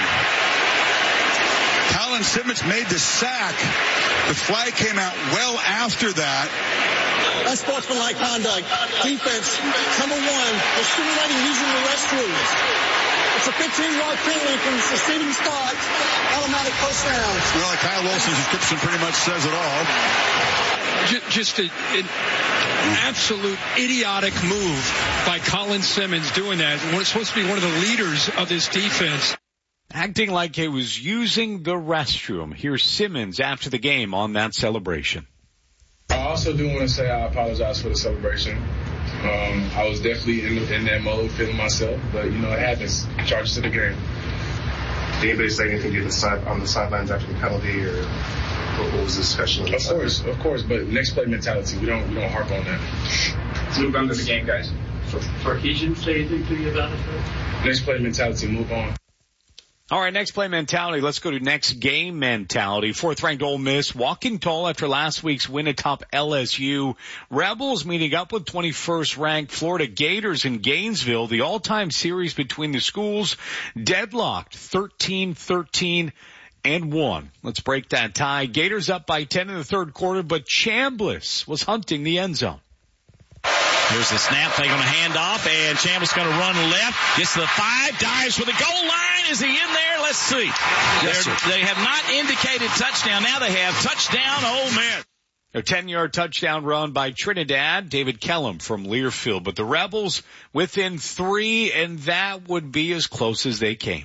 Colin Simmons made the sack. The flag came out well after that. That's sportsmanlike conduct. Defense, number one, discriminating using the restrooms. It's a fifteen-yard penalty from the succeeding spot. Automatic first down. Well, Kyle Wilson's description pretty much says it all. Just a, an absolute idiotic move by Colin Simmons doing that. It's supposed to be one of the leaders of this defense. Acting like he was using the restroom. Here's Simmons after the game on that celebration. I also do want to say I apologize for the celebration. Um, I was definitely in, the, in that mode, feeling myself, but, you know, it happens. Charges to the game. Did anybody say anything to the side, on the sidelines after the penalty, or what, what was the discussion? Of course, of course, but next play mentality, we don't we don't harp on that. Let's move on to the game, guys. So, Sarkisian say anything to you about it? Next play mentality, move on. All right, next play mentality. Let's go to next game mentality. Fourth-ranked Ole Miss walking tall after last week's win atop L S U. Rebels meeting up with twenty-first ranked Florida Gators in Gainesville. The all-time series between the schools deadlocked thirteen thirteen and one. Let's break that tie. Gators up by ten in the third quarter, but Chambliss was hunting the end zone. Here's the snap. They're going to hand off, and Chambliss going to run left. Gets to the five, dives for the goal line. Is he in there? Let's see. Yes, they have not indicated touchdown. Now they have touchdown Ole Miss. A ten-yard touchdown run by Trinidad, David Kellum from Learfield. But the Rebels within three, and that would be as close as they came.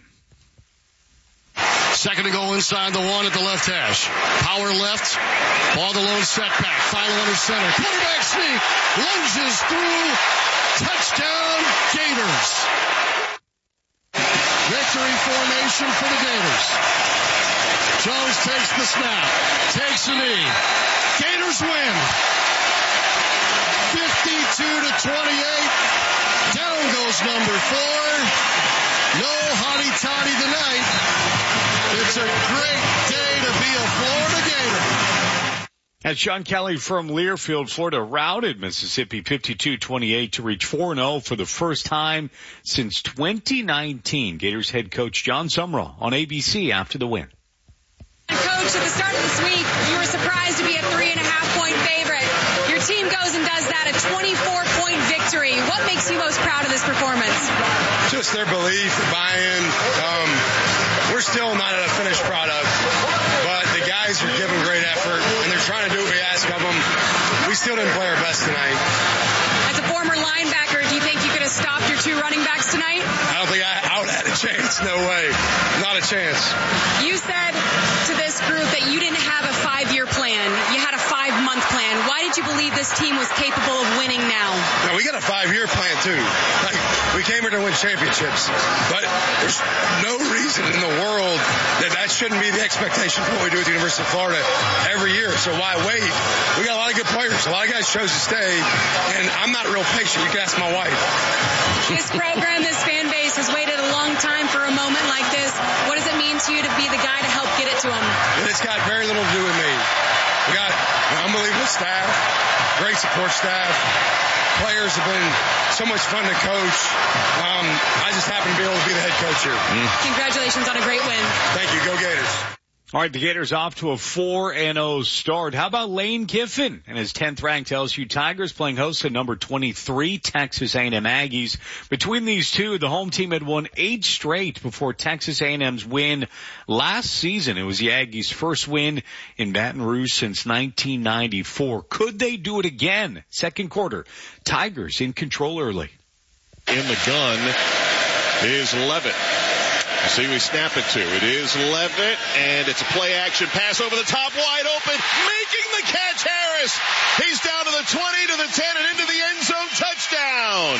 Second to go inside the one at the left hash. Power left. Ball the lone setback. Final under center. Quarterback sneak. Lunges through. Touchdown Gators. Victory formation for the Gators. Jones takes the snap. Takes a knee. Gators win. fifty-two to twenty-eight. Down goes number four. No hotty toddy tonight. It's a great day to be a Florida Gator. As Sean Kelly from Learfield, Florida routed Mississippi fifty-two twenty-eight to reach four and oh for the first time since twenty nineteen. Gators head coach John Sumrall on A B C after the win. Coach, at the start of this week, you were surprised to be a three and a half point favorite. Your team goes and does that, a twenty-four point victory. What makes you most proud of this performance? Just their belief, buy-in. Um, we're still not at a finished product, but the guys guys are giving great effort, and they're trying to do what we ask of them. We still didn't play our best tonight. As a former linebacker, do you think you could have stopped your two running backs tonight? I don't think I, I would have had a chance. No way. Not a chance. You said to this group that you didn't have a five-year plan. You had a five-month plan. Why did you believe this team was capable of winning now? No, we got a five-year plan, too. Like, we came here to win championships. But there's no reason in the world that that shouldn't be the expectation for what we do at the University of Florida every year. So why wait? We got a lot of good players. A lot of guys chose to stay, and I'm not real patient. You can ask my wife. This program, this fan base has waited a long time for a moment like this. What does it mean to you to be the guy to help get it to them? And it's got very little to do with me. We got an unbelievable staff, great support staff. Players have been so much fun to coach. Um, I just happen to be able to be the head coach here. Mm. Congratulations on a great win. Thank you. Go Gators. All right, the Gators off to a four and oh start. How about Lane Kiffin and his tenth ranked L S U Tigers playing host to number twenty-three Texas A and M Aggies? Between these two, the home team had won eight straight before Texas A and M's win last season. It was the Aggies' first win in Baton Rouge since nineteen ninety-four. Could they do it again? Second quarter, Tigers in control early. In the gun is Levitt. See, we snap it to. It is Levitt, and it's a play-action pass over the top, wide open, making the catch, Harris. He's down to the twenty, to the ten, and into the end zone, touchdown.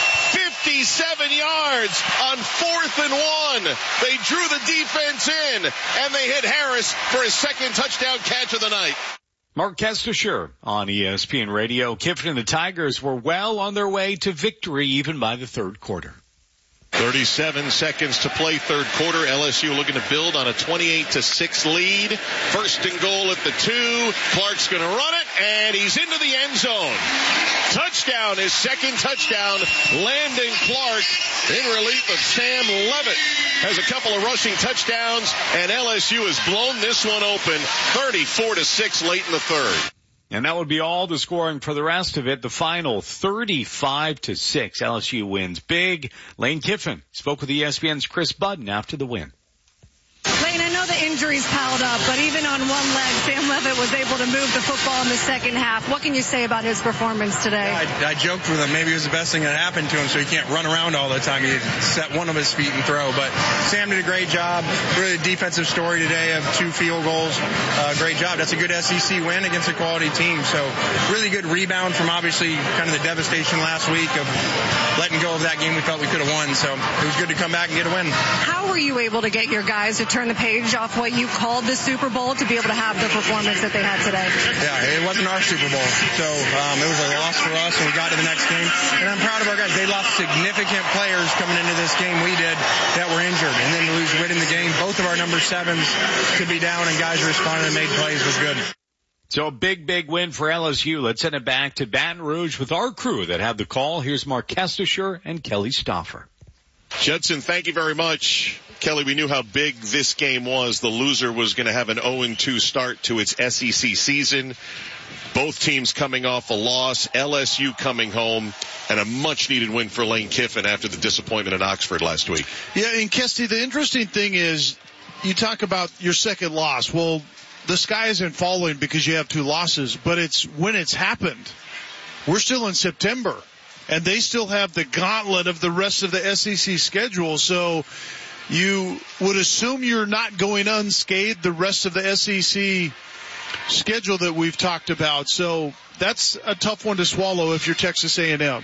fifty-seven yards on fourth and one. They drew the defense in, and they hit Harris for his second touchdown catch of the night. Mark Kestisher on E S P N Radio. Kiffin and the Tigers were well on their way to victory even by the third quarter. thirty-seven seconds to play third quarter. L S U looking to build on a twenty-eight to six lead. First and goal at the two. Clark's going to run it, and he's into the end zone. Touchdown, his second touchdown. Landon Clark in relief of Sam Levitt. Has a couple of rushing touchdowns, and L S U has blown this one open thirty-four to six late in the third. And that would be all the scoring for the rest of it. The final thirty-five to six. L S U wins big. Lane Kiffin spoke with E S P N's Chris Budden after the win. Lane, I know the injuries piled up, but even on one leg, Sam Levitt was able to move the football in the second half. What can you say about his performance today? I, I joked with him. Maybe it was the best thing that happened to him, so he can't run around all the time. He set one of his feet and throw. But Sam did a great job. Really defensive story today of two field goals. Uh, great job. That's a good S E C win against a quality team. So really good rebound from obviously kind of the devastation last week of letting go of that game we felt we could have won. So it was good to come back and get a win. How were you able to get your guys to turn the page off what you called the Super Bowl to be able to have the performance that they had today? Yeah, it wasn't our Super Bowl. So um, it was a loss for us, and we got to the next game. And I'm proud of our guys. They lost significant players coming into this game we did that were injured. And then to lose winning the game, both of our number sevens could be down, and guys responded and made plays was good. So a big, big win for L S U. Let's send it back to Baton Rouge with our crew that had the call. Here's Mark Kestisher and Kelly Stauffer. Judson, thank you very much. Kelly, we knew how big this game was. The loser was going to have an oh and two start to its S E C season. Both teams coming off a loss, L S U coming home, and a much-needed win for Lane Kiffin after the disappointment at Oxford last week. Yeah, and Kesty, the interesting thing is you talk about your second loss. Well, the sky isn't falling because you have two losses, but it's when it's happened. We're still in September, and they still have the gauntlet of the rest of the S E C schedule, so you would assume you're not going unscathed the rest of the S E C schedule that we've talked about. So that's a tough one to swallow if you're Texas A and M.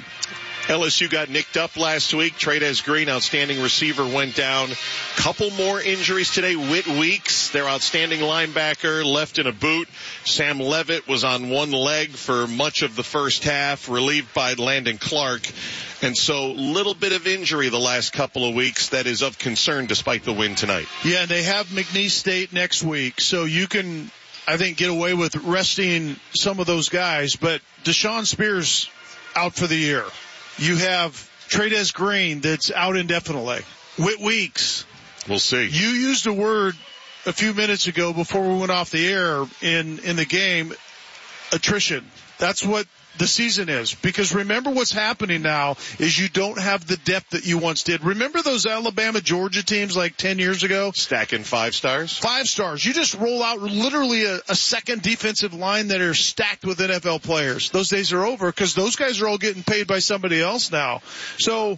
L S U got nicked up last week. Trades Green, outstanding receiver, went down. Couple more injuries today. Whit Weeks, their outstanding linebacker, left in a boot. Sam Levitt was on one leg for much of the first half, relieved by Landon Clark. And so little bit of injury the last couple of weeks that is of concern despite the win tonight. Yeah, they have McNeese State next week, so you can, I think, get away with resting some of those guys. But Deshaun Spears out for the year. You have Trades Green that's out indefinitely. Whit Weeks. We'll see. You used a word a few minutes ago before we went off the air in, in the game, attrition. That's what the season is. Because remember what's happening now is you don't have the depth that you once did. Remember those Alabama, Georgia teams like ten years ago? Stacking five stars? Five stars. You just roll out literally a, a second defensive line that are stacked with N F L players. Those days are over because those guys are all getting paid by somebody else now. So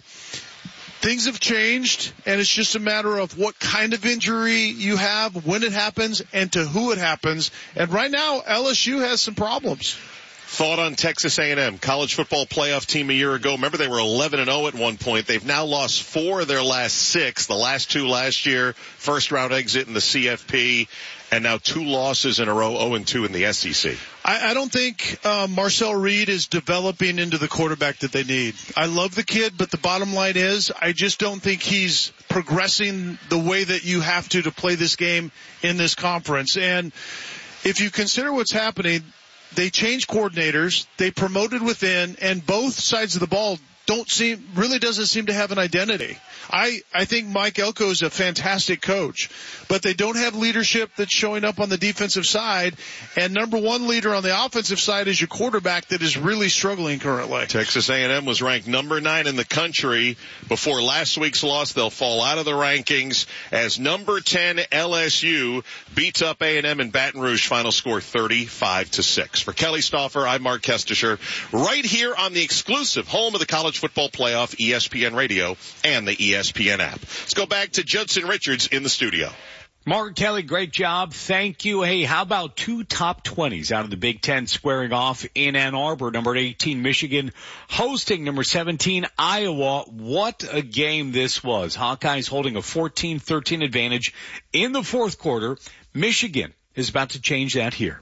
things have changed, and it's just a matter of what kind of injury you have, when it happens, and to who it happens. And right now, L S U has some problems. Thought on Texas A and M, college football playoff team a year ago. Remember, they were eleven and oh at one point. They've now lost four of their last six, the last two last year, first round exit in the C F P, and now two losses in a row, oh and two in the S E C. I, I don't think uh, Marcel Reed is developing into the quarterback that they need. I love the kid, but the bottom line is I just don't think he's progressing the way that you have to to play this game in this conference. And if you consider what's happening, they changed coordinators, they promoted within, and both sides of the ball don't seem, really doesn't seem to have an identity. I, I think Mike Elko is a fantastic coach, but they don't have leadership that's showing up on the defensive side, and number one leader on the offensive side is your quarterback that is really struggling currently. Texas A and M was ranked number nine in the country. Before last week's loss, they'll fall out of the rankings as number ten L S U beats up A and M in Baton Rouge. Final score thirty-five to six. For Kelly Stauffer, I'm Mark Kestisher, right here on the exclusive home of the college football playoff, E S P N Radio and the E S P N app. Let's go back to Judson Richards in the studio. Mark Kelly, great job. Thank you. Hey, how about two top twenties out of the Big Ten squaring off in Ann Arbor? Number eighteen, Michigan, hosting number seventeen, Iowa. What a game this was. Hawkeyes holding a fourteen thirteen advantage in the fourth quarter. Michigan is about to change that here.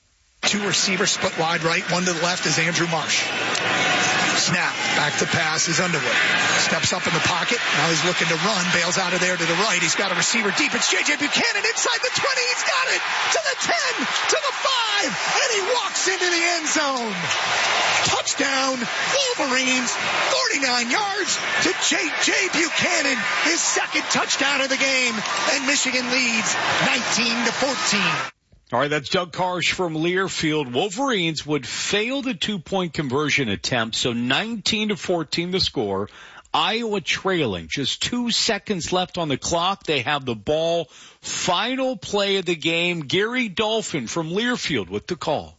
Two receivers split wide right. One to the left is Andrew Marsh. Snap. Back to pass is Underwood. Steps up in the pocket. Now he's looking to run. Bails out of there to the right. He's got a receiver deep. It's J J Buchanan inside the twenty. He's got it to the ten, to the five, and he walks into the end zone. Touchdown, Wolverines, forty-nine yards to J J Buchanan, his second touchdown of the game, and Michigan leads nineteen to fourteen. All right, that's Doug Karsh from Learfield. Wolverines would fail the two-point conversion attempt, so nineteen to fourteen the score. Iowa trailing. Just two seconds left on the clock. They have the ball. Final play of the game. Gary Dolphin from Learfield with the call.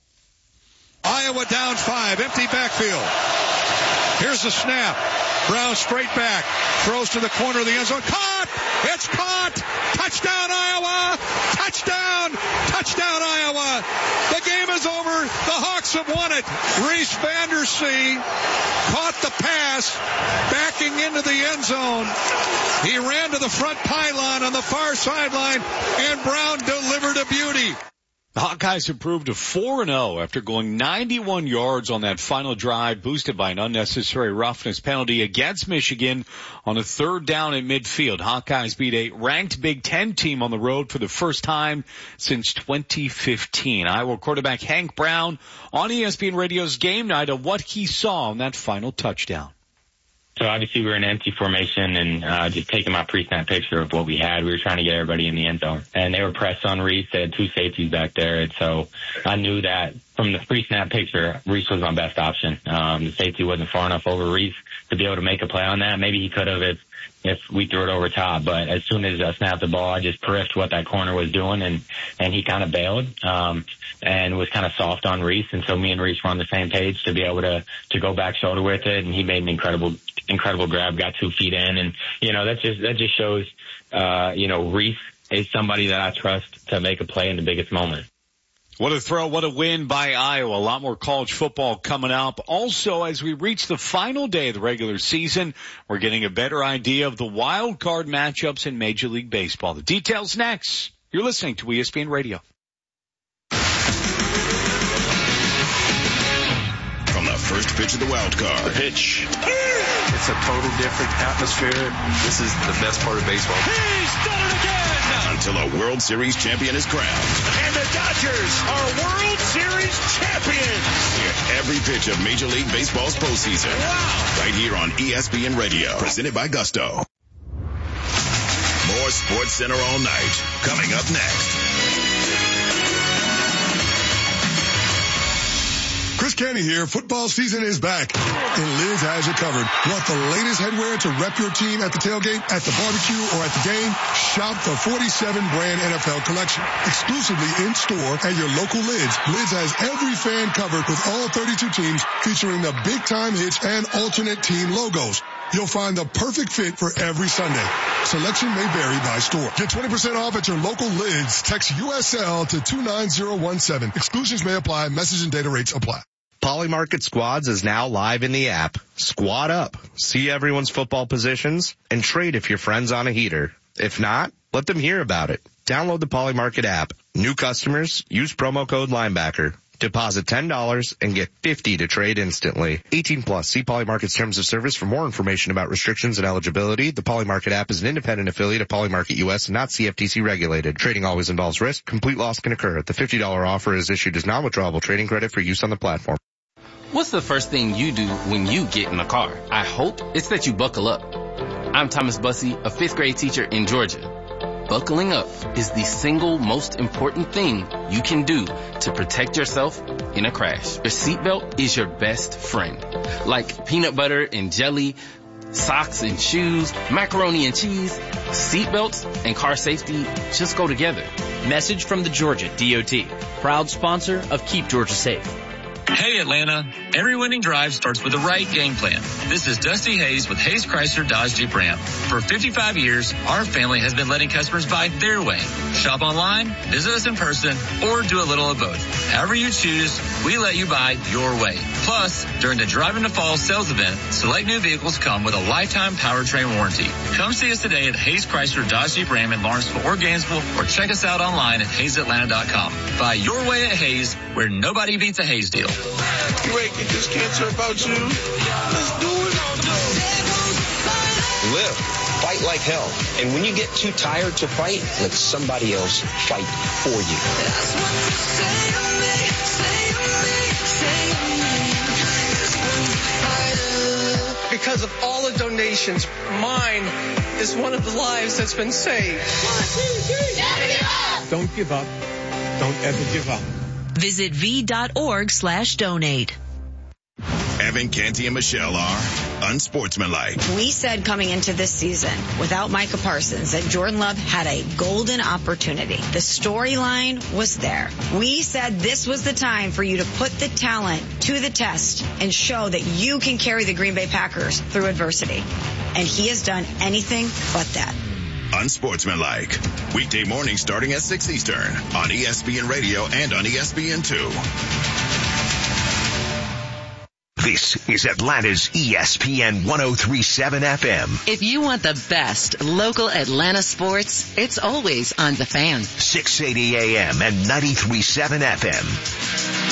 Iowa down five. Empty backfield. Here's the snap. Brown straight back. Throws to the corner of the end zone. Caught! It's caught! Touchdown, Iowa! Touchdown! Touchdown, Iowa! The game is over. The Hawks have won it. Reese Vandersea caught the pass, backing into the end zone. He ran to the front pylon on the far sideline, and Brown delivered a beauty. The Hawkeyes improved to four and oh after going ninety-one yards on that final drive, boosted by an unnecessary roughness penalty against Michigan on a third down at midfield. Hawkeyes beat a ranked Big Ten team on the road for the first time since twenty fifteen. Iowa quarterback Hank Brown on E S P N Radio's Game Night of what he saw on that final touchdown. So obviously we were in empty formation and uh, just taking my pre-snap picture of what we had. We were trying to get everybody in the end zone. And they were pressed on Reese. They had two safeties back there. And so I knew that from the pre-snap picture, Reese was my best option. Um, the safety wasn't far enough over Reese to be able to make a play on that. Maybe he could have if, if we threw it over top. But as soon as I snapped the ball, I just periffed what that corner was doing, and, and he kind of bailed. Um, and was kind of soft on Reese. And so me and Reese were on the same page to be able to, to go back shoulder with it. And he made an incredible, incredible grab, got two feet in. And, you know, that just, that just shows, uh, you know, Reese is somebody that I trust to make a play in the biggest moment. What a throw, what a win by Iowa. A lot more college football coming up. Also, as we reach the final day of the regular season, we're getting a better idea of the wild card matchups in Major League Baseball. The details next. You're listening to E S P N Radio. From the first pitch of the wild card. Pitch. It's a total different atmosphere. This is the best part of baseball. He's done it again! Until a World Series champion is crowned. And the Dodgers are World Series champions! Hear every pitch of Major League Baseball's postseason. Wow! Right here on E S P N Radio. Presented by Gusto. More Sports Center all night. Coming up next. Chris Canty here. Football season is back, and Lids has you covered. Want the latest headwear to rep your team at the tailgate, at the barbecue, or at the game? Shop the forty-seven brand N F L collection, exclusively in store at your local Lids. Lids has every fan covered with all thirty-two teams, featuring the big time hits and alternate team logos. You'll find the perfect fit for every Sunday. Selection may vary by store. Get twenty percent off at your local Lids. Text U S L to two nine zero one seven. Exclusions may apply. Message and data rates apply. Polymarket Squads is now live in the app. Squad up, see everyone's football positions, and trade if your friend's on a heater. If not, let them hear about it. Download the Polymarket app. New customers, use promo code Linebacker. Deposit ten dollars and get fifty dollars to trade instantly. eighteen plus. See Polymarket's terms of service for more information about restrictions and eligibility. The Polymarket app is an independent affiliate of Polymarket U S and not C F T C regulated. Trading always involves risk. Complete loss can occur. The fifty dollars offer is issued as non-withdrawable trading credit for use on the platform. What's the first thing you do when you get in a car? I hope it's that you buckle up. I'm Thomas Bussey, a fifth grade teacher in Georgia. Buckling up is the single most important thing you can do to protect yourself in a crash. Your seatbelt is your best friend. Like peanut butter and jelly, socks and shoes, macaroni and cheese, seatbelts and car safety just go together. Message from the Georgia D O T, proud sponsor of Keep Georgia Safe. Hey Atlanta, every winning drive starts with the right game plan. This is Dusty Hayes with Hayes Chrysler Dodge Jeep Ram. For fifty-five years, our family has been letting customers buy their way. Shop online, visit us in person, or do a little of both. However you choose, we let you buy your way. Plus, during the Drive into Fall sales event, select new vehicles come with a lifetime powertrain warranty. Come see us today at Hayes Chrysler Dodge Jeep Ram in Lawrenceville or Gainesville, or check us out online at hayes atlanta dot com. Buy your way at Hayes, where nobody beats a Hayes deal. You ain't get this cancer about you. Let's do it. Live. Fight like hell. And when you get too tired to fight, let somebody else fight for you. That's what you say to me, say to me, say to me. Because of all the donations, mine is one of the lives that's been saved. Never give up. Don't give up. Don't ever give up. Visit v.org slash donate. Evan, Canty, and Michelle are unsportsmanlike. We said coming into this season, without Micah Parsons, that Jordan Love had a golden opportunity. The storyline was there. We said this was the time for you to put the talent to the test and show that you can carry the Green Bay Packers through adversity. And he has done anything but that. Unsportsmanlike. Weekday mornings starting at six Eastern on E S P N Radio and on E S P N two. This is Atlanta's E S P N one oh three point seven F M. If you want the best local Atlanta sports, it's always on The Fan. six eighty A M and ninety-three point seven F M.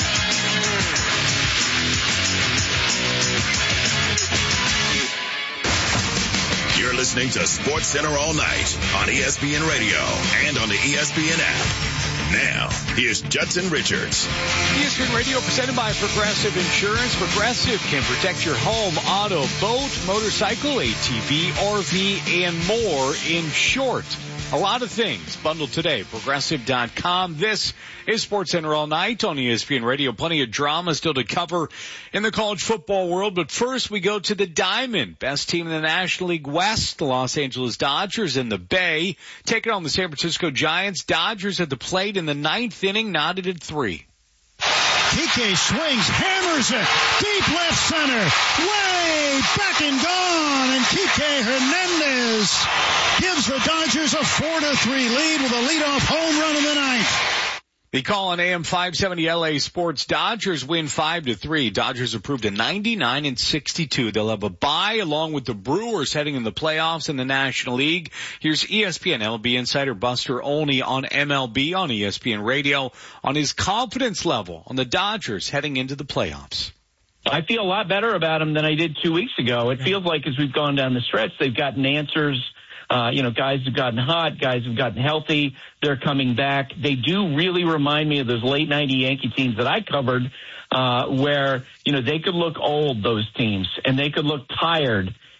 You're listening to Sports Center all night on E S P N Radio and on the E S P N app. Now, here's Judson Richards. E S P N Radio presented by Progressive Insurance. Progressive can protect your home, auto, boat, motorcycle, A T V, R V, and more. In short, a lot of things bundled today. Progressive dot com. This is Sports Center all night on E S P N Radio. Plenty of drama still to cover in the college football world. But first, we go to the Diamond. Best team in the National League West, the Los Angeles Dodgers in the Bay. Taking on the San Francisco Giants. Dodgers at the plate in the ninth inning, knotted at three. Kike swings, hammers it, deep left center, way back and gone, and Kike Hernandez gives the Dodgers a four to three lead with a leadoff home run in the ninth. The call on A M five seventy L A Sports. Dodgers win five to three. Dodgers improved to ninety-nine and sixty-two. They'll have a bye along with the Brewers heading in the playoffs in the National League. Here's E S P N L B insider Buster Olney on M L B on E S P N Radio on his confidence level on the Dodgers heading into the playoffs. I feel a lot better about them than I did two weeks ago. It feels like as we've gone down the stretch, they've gotten answers. Uh, you know, guys have gotten hot, guys have gotten healthy, they're coming back. They do really remind me of those late nineties Yankee teams that I covered, uh, where, you know, they could look old, those teams, and they could look tired,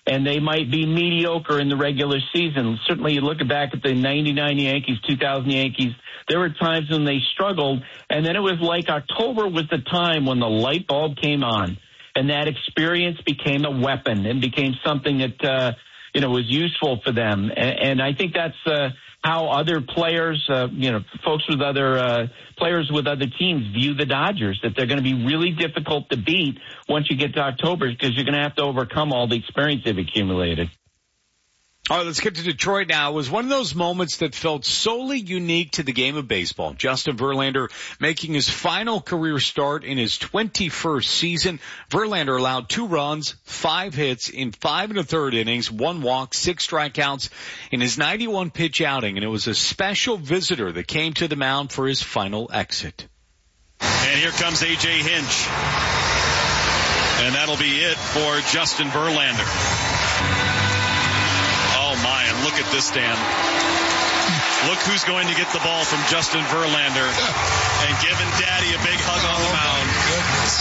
and they might be mediocre in the regular season. Certainly, you look back at the ninety-nine Yankees, two thousand Yankees, there were times when they struggled, and then it was like October was the time when the light bulb came on, and that experience became a weapon and became something that, uh, you know, was useful for them. And, and I think that's uh, how other players, uh, you know, folks with other uh, players with other teams view the Dodgers, that they're going to be really difficult to beat once you get to October because you're going to have to overcome all the experience they've accumulated. All right, let's get to Detroit now. It was one of those moments that felt solely unique to the game of baseball. Justin Verlander making his final career start in his twenty-first season. Verlander allowed two runs, five hits in five and a third innings, one walk, six strikeouts in his ninety-one pitch outing. And it was a special visitor that came to the mound for his final exit. And here comes A J Hinch. And that'll be it for Justin Verlander. Look at this, Dan. Look who's going to get the ball from Justin Verlander and giving Daddy a big hug on the mound. Oh, goodness.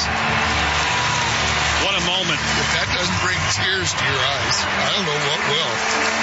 What a moment. If that doesn't bring tears to your eyes, I don't know what will.